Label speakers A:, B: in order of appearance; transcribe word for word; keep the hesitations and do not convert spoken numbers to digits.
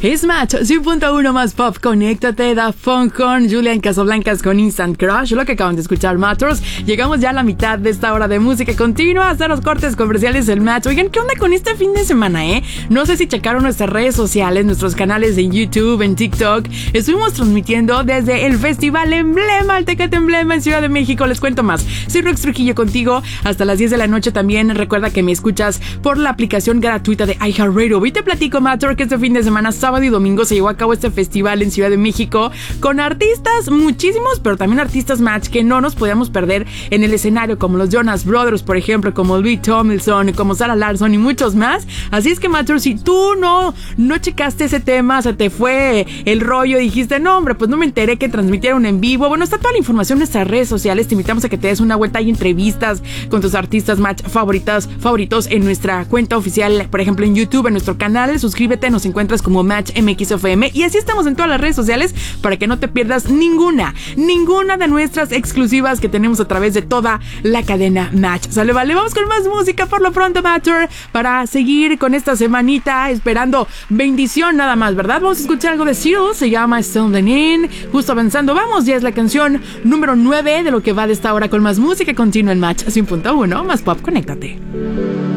A: Es Match, cien punto uno más pop, conéctate, Da Funk con Julian Casablancas con Instant Crush, lo que acaban de escuchar Matters. Llegamos ya a la mitad de esta hora de música continua, hasta los cortes comerciales del Match. Oigan, ¿qué onda con este fin de semana, eh? No sé si checaron nuestras redes sociales, nuestros canales en YouTube, en TikTok. Estuvimos transmitiendo desde el Festival Emblema, el Tecate Emblema en Ciudad de México. Les cuento más. Soy Rox Trujillo contigo hasta las diez de la noche también. Recuerda que me escuchas por la aplicación gratuita de iHeartRadio. Y te platico, Matter, que este fin de semana, sábado y domingo, se llevó a cabo este festival en Ciudad de México con artistas, muchísimos, pero también artistas match que no nos podíamos perder en el escenario, como los Jonas Brothers, por ejemplo, como Louis Tomlinson, como Sarah Larsson y muchos más. Así es que, Matter, si tú no, no checaste ese tema, se te fue el rollo y dijiste, no, hombre, pues no me enteré que transmitieron en vivo. Bueno, está toda la información en nuestras redes sociales. Te invitamos a que te des una vuelta. Hay entrevistas con tus artistas match favoritas, favoritos en nuestra cuenta oficial, por ejemplo, en YouTube, en nuestro canal. Suscríbete, nos encuentras como Match M X F M y así estamos en todas las redes sociales para que no te pierdas ninguna, ninguna de nuestras exclusivas que tenemos a través de toda la cadena Match. Sale, vale, vamos con más música por lo pronto, Matter, para seguir con esta semanita esperando bendición nada más, ¿verdad? Vamos a escuchar algo de Seal, se llama Standing In, justo avanzando, vamos, ya es la canción número nueve de lo que va de esta hora con más música continua en Match cien punto uno, más pop, conéctate.